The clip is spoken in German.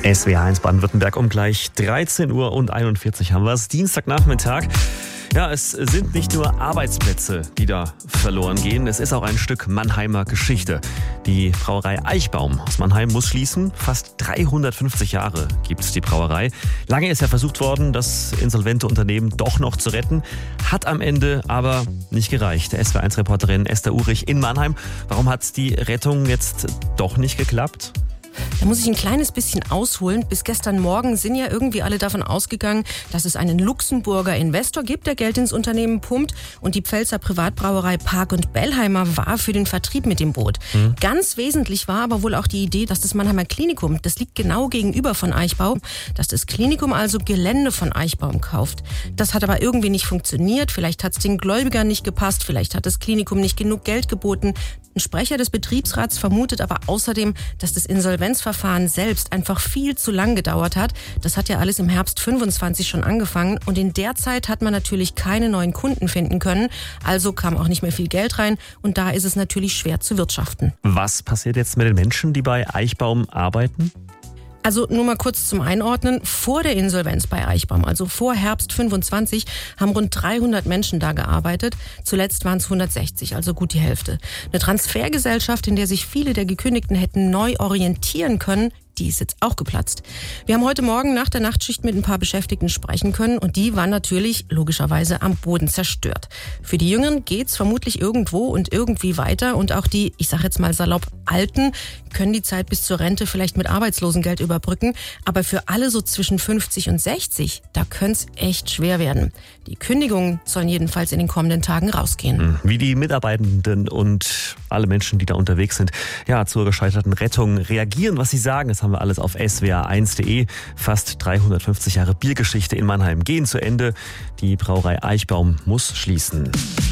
SWR1 Baden-Württemberg um gleich 13 Uhr und 41 haben wir es. Dienstagnachmittag. Ja, es sind nicht nur Arbeitsplätze, die da verloren gehen. Es ist auch ein Stück Mannheimer Geschichte. Die Brauerei Eichbaum aus Mannheim muss schließen. Fast 350 Jahre gibt es die Brauerei. Lange ist ja versucht worden, das insolvente Unternehmen doch noch zu retten. Hat am Ende aber nicht gereicht. SWR1-Reporterin Esther Urich in Mannheim. Warum hat die Rettung jetzt doch nicht geklappt? Da muss ich ein kleines bisschen ausholen. Bis gestern Morgen sind ja irgendwie alle davon ausgegangen, dass es einen Luxemburger Investor gibt, der Geld ins Unternehmen pumpt. Und die Pfälzer Privatbrauerei Park & Bellheimer war für den Vertrieb mit im Boot. Ganz wesentlich war aber wohl auch die Idee, dass das Mannheimer Klinikum, das liegt genau gegenüber von Eichbaum, dass das Klinikum also Gelände von Eichbaum kauft. Das hat aber irgendwie nicht funktioniert. Vielleicht hat es den Gläubigern nicht gepasst. Vielleicht hat das Klinikum nicht genug Geld geboten. Ein Sprecher des Betriebsrats vermutet aber außerdem, dass das Insolvenzverfahren selbst einfach viel zu lang gedauert hat. Das hat ja alles im Herbst 25 schon angefangen und in der Zeit hat man natürlich keine neuen Kunden finden können. Also kam auch nicht mehr viel Geld rein und da ist es natürlich schwer zu wirtschaften. Was passiert jetzt mit den Menschen, die bei Eichbaum arbeiten? Also nur mal kurz zum Einordnen. Vor der Insolvenz bei Eichbaum, also vor Herbst 25, haben rund 300 Menschen da gearbeitet. Zuletzt waren es 160, also gut die Hälfte. Eine Transfergesellschaft, in der sich viele der Gekündigten hätten neu orientieren können, die ist jetzt auch geplatzt. Wir haben heute Morgen nach der Nachtschicht mit ein paar Beschäftigten sprechen können und die waren natürlich logischerweise am Boden zerstört. Für die Jüngeren geht's vermutlich irgendwo und irgendwie weiter und auch die, ich sag jetzt mal salopp, Alten können die Zeit bis zur Rente vielleicht mit Arbeitslosengeld überbrücken, aber für alle so zwischen 50 und 60, da könnte es echt schwer werden. Die Kündigungen sollen jedenfalls in den kommenden Tagen rausgehen. Wie die Mitarbeitenden und alle Menschen, die da unterwegs sind, ja, zur gescheiterten Rettung reagieren, was sie sagen, das haben wir alles auf swr1.de. Fast 350 Jahre Biergeschichte in Mannheim gehen zu Ende. Die Brauerei Eichbaum muss schließen.